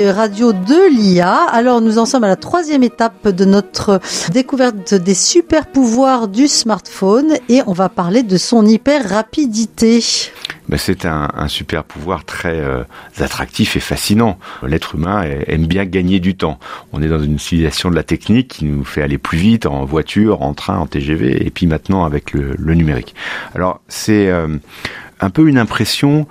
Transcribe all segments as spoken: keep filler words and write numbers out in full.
Radio de l'I A. Alors nous en sommes à la troisième étape de notre découverte des super pouvoirs du smartphone et on va parler de son hyper rapidité. Ben c'est un, un super pouvoir très euh, attractif et fascinant. L'être humain aime bien gagner du temps. On est dans une civilisation de la technique qui nous fait aller plus vite en voiture, en train, en T G V et puis maintenant avec le, le numérique. Alors c'est euh, un peu une impression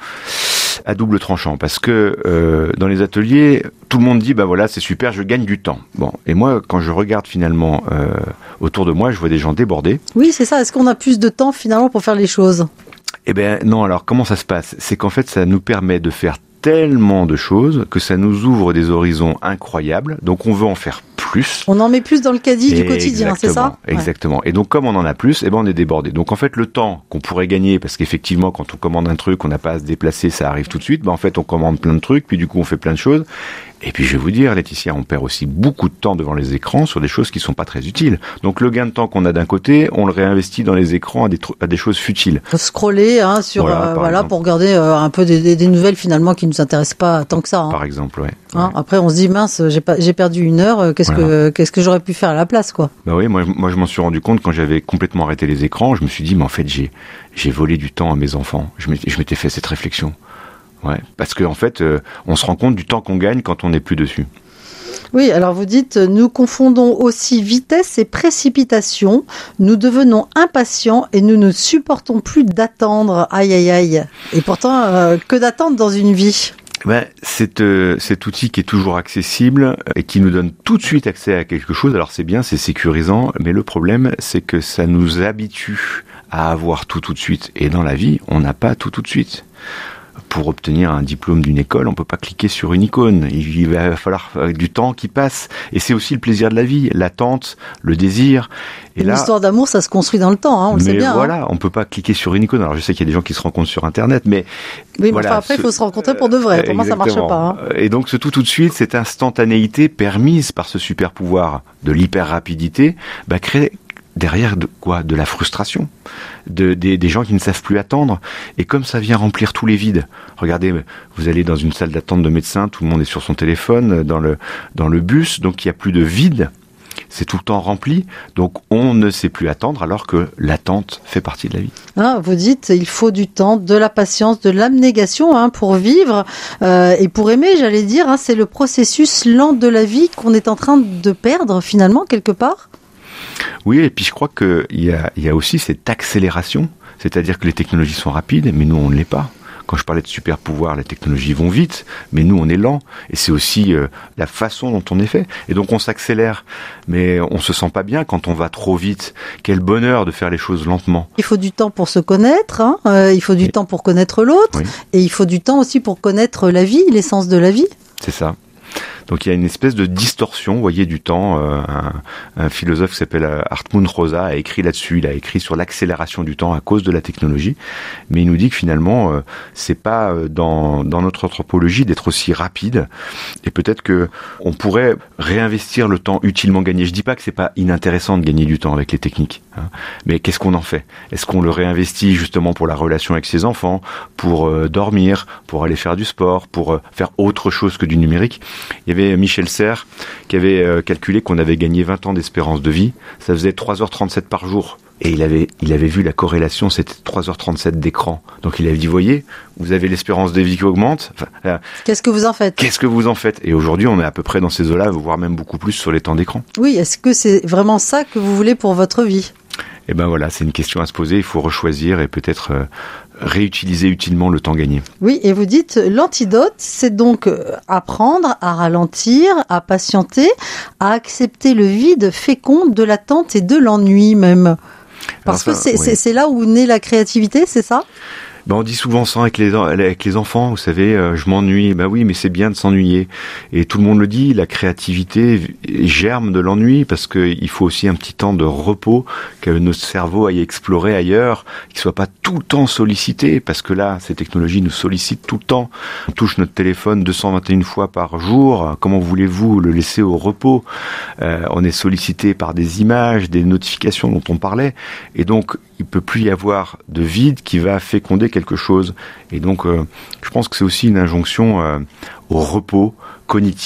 à double tranchant parce que euh, dans les ateliers, tout le monde dit bah voilà c'est super, je gagne du temps. Bon, et moi quand je regarde finalement euh, autour de moi, je vois des gens débordés. Oui, c'est ça. Est-ce qu'on a plus de temps finalement pour faire les choses ? Eh ben non. Alors comment ça se passe ? C'est qu'en fait ça nous permet de faire tellement de choses que ça nous ouvre des horizons incroyables. Donc on veut en faire plus. On en met plus dans le caddie du quotidien, c'est ça ? Exactement. Ouais. Et donc comme on en a plus, eh ben on est débordé. Donc en fait le temps qu'on pourrait gagner, parce qu'effectivement quand on commande un truc, on n'a pas à se déplacer, ça arrive tout de suite. Ben en fait on commande plein de trucs, puis du coup on fait plein de choses. Et puis je vais vous dire, Laetitia, on perd aussi beaucoup de temps devant les écrans sur des choses qui sont pas très utiles. Donc le gain de temps qu'on a d'un côté, on le réinvestit dans les écrans à des, tr- à des choses futiles. Scroller hein, sur voilà, euh, voilà pour regarder euh, un peu des, des, des nouvelles finalement qui nous intéressent pas tant que ça. Hein. Par exemple, ouais. Hein, ouais. Après on se dit mince, j'ai pas j'ai perdu une heure, euh, qu'est-ce voilà. que qu'est-ce que j'aurais pu faire à la place quoi. Bah oui, moi moi je m'en suis rendu compte quand j'avais complètement arrêté les écrans, je me suis dit mais en fait j'ai j'ai volé du temps à mes enfants. Je m'étais, je m'étais fait cette réflexion. Ouais, parce que en fait euh, on se rend compte du temps qu'on gagne quand on n'est plus dessus. Oui, alors vous dites, nous confondons aussi vitesse et précipitation. Nous devenons impatients et nous ne supportons plus d'attendre. Aïe, aïe, aïe. Et pourtant, euh, que d'attendre dans une vie ? Ben, c'est euh, cet outil qui est toujours accessible et qui nous donne tout de suite accès à quelque chose. Alors c'est bien, c'est sécurisant, mais le problème, c'est que ça nous habitue à avoir tout tout de suite. Et dans la vie, on n'a pas tout tout de suite. Pour obtenir un diplôme d'une école, on peut pas cliquer sur une icône. Il va falloir du temps qui passe. Et c'est aussi le plaisir de la vie, l'attente, le désir. Et là, l'histoire d'amour, ça se construit dans le temps, hein, on le sait bien. Mais voilà, hein. on peut pas cliquer sur une icône. Alors je sais qu'il y a des gens qui se rencontrent sur Internet, mais oui, voilà, mais enfin, après, il faut se rencontrer pour de vrai. Autrement, ça marche pas. Hein. Et donc, ce tout tout de suite, cette instantanéité permise par ce super pouvoir de l'hyper rapidité, bah, crée derrière de quoi ? De la frustration, de, des, des gens qui ne savent plus attendre. Et comme ça vient remplir tous les vides. Regardez, vous allez dans une salle d'attente de médecin, tout le monde est sur son téléphone, dans le, dans le bus, donc il n'y a plus de vide. C'est tout le temps rempli, donc on ne sait plus attendre alors que l'attente fait partie de la vie. Ah, vous dites, il faut du temps, de la patience, de l'abnégation hein, pour vivre euh, et pour aimer, j'allais dire, hein, c'est le processus lent de la vie qu'on est en train de perdre finalement quelque part. Oui, et puis je crois qu'il y a, il y a aussi cette accélération, c'est-à-dire que les technologies sont rapides, mais nous on ne l'est pas. Quand je parlais de super pouvoir, les technologies vont vite, mais nous on est lent. Et c'est aussi euh, la façon dont on est fait. Et donc on s'accélère, mais on se sent pas bien quand on va trop vite. Quel bonheur de faire les choses lentement. Il faut du temps pour se connaître, hein, euh, il faut du oui. temps pour connaître l'autre, oui. et il faut du temps aussi pour connaître la vie, l'essence de la vie. C'est ça. Donc il y a une espèce de distorsion, vous voyez, du temps. Euh, un, un philosophe qui s'appelle Hartmut Rosa a écrit là-dessus. Il a écrit sur l'accélération du temps à cause de la technologie. Mais il nous dit que finalement, euh, c'est pas dans, dans notre anthropologie d'être aussi rapide. Et peut-être que on pourrait réinvestir le temps utilement gagné. Je dis pas que c'est pas inintéressant de gagner du temps avec les techniques. Hein, mais qu'est-ce qu'on en fait ? Est-ce qu'on le réinvestit justement pour la relation avec ses enfants, pour euh, dormir, pour aller faire du sport, pour euh, faire autre chose que du numérique ? Il y avait Michel Serres qui avait euh, calculé qu'on avait gagné vingt ans d'espérance de vie. Ça faisait trois heures trente-sept par jour. Et il avait, il avait vu la corrélation, c'était trois heures trente-sept d'écran. Donc il avait dit, voyez, vous avez l'espérance de vie qui augmente. Enfin, euh, qu'est-ce que vous en faites ? Qu'est-ce que vous en faites ? Et aujourd'hui, on est à peu près dans ces eaux-là, voire même beaucoup plus sur les temps d'écran. Oui, est-ce que c'est vraiment ça que vous voulez pour votre vie ? Eh ben voilà, c'est une question à se poser. Il faut rechoisir et peut-être euh, réutiliser utilement le temps gagné. Oui, et vous dites, l'antidote, c'est donc apprendre à ralentir, à patienter, à accepter le vide fécond de l'attente et de l'ennui même. Parce ça, que c'est, oui. c'est, c'est là où naît la créativité, c'est ça ? Ben on dit souvent ça avec les, avec les enfants, vous savez, euh, je m'ennuie. Ben oui, mais c'est bien de s'ennuyer. Et tout le monde le dit, la créativité germe de l'ennui parce qu'il faut aussi un petit temps de repos, que notre cerveau aille explorer ailleurs, qu'il soit pas tout le temps sollicité, parce que là, ces technologies nous sollicitent tout le temps. On touche notre téléphone deux cent vingt et une fois par jour. Comment voulez-vous le laisser au repos ? euh, On est sollicité par des images, des notifications dont on parlait. Et donc, il peut plus y avoir de vide qui va féconder quelque chose. Et donc, euh, je pense que c'est aussi une injonction euh, au repos cognitif.